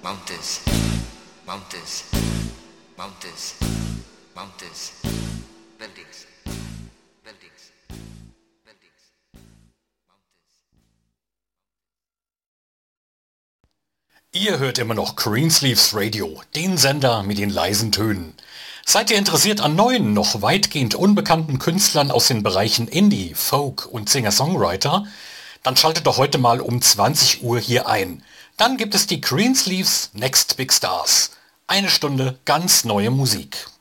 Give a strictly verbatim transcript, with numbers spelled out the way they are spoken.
mountains, mountains, mountains, mountains, buildings, buildings, buildings, mountains. Ihr hört immer noch Greensleeves Radio, den Sender mit den leisen Tönen. Seid ihr interessiert an neuen, noch weitgehend unbekannten Künstlern aus den Bereichen Indie, Folk und Singer-Songwriter? Dann schaltet doch heute mal um zwanzig Uhr hier ein. Dann gibt es die Greensleeves Next Big Stars. Eine Stunde ganz neue Musik.